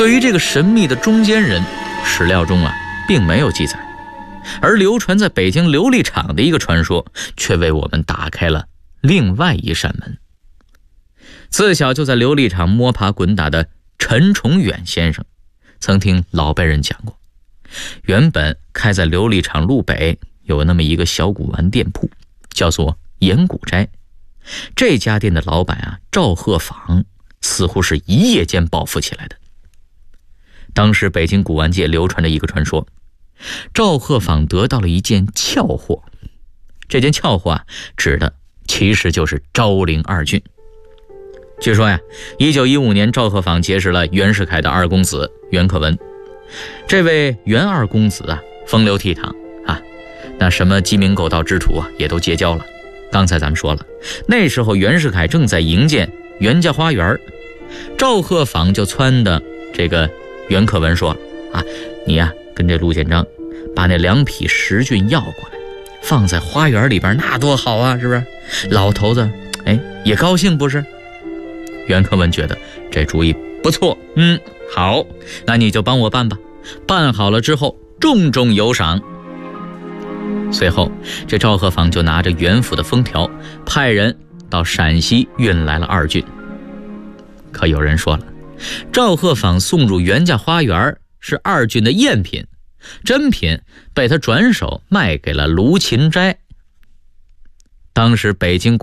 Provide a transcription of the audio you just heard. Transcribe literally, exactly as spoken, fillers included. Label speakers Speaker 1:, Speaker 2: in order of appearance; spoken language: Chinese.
Speaker 1: 对于这个神秘的中间人，史料中啊并没有记载，而流传在北京琉璃厂的一个传说，却为我们打开了另外一扇门。自小就在琉璃厂摸爬滚打的陈崇远先生，曾听老辈人讲过，原本开在琉璃厂路北有那么一个小古玩店铺，叫做岩谷斋。这家店的老板啊赵鹤舫，似乎是一夜间暴富起来的。当时北京古玩界流传着一个传说，赵鹤舫得到了一件俏货，这件俏货啊指的其实就是昭陵二郡。据说呀，一九一五年赵鹤舫结识了袁世凯的二公子袁克文。这位袁二公子啊风流倜傥啊，那什么鸡鸣狗盗之徒啊也都结交了。刚才咱们说了，那时候袁世凯正在营建袁家花园，赵鹤舫就撺的这个袁克文说啊，你呀、啊、跟这陆建章把那两匹十骏要过来，放在花园里边，那多好啊，是不是？老头子哎也高兴不是？袁克文觉得这主意不错，嗯，好，那你就帮我办吧。办好了之后，重重有赏。随后，这赵鹤舫就拿着袁府的封条，派人到陕西运来了二骏。可有人说了，赵鹤舫送入袁家花园是二骏的赝品，真品被他转手卖给了卢芹斋。当时北京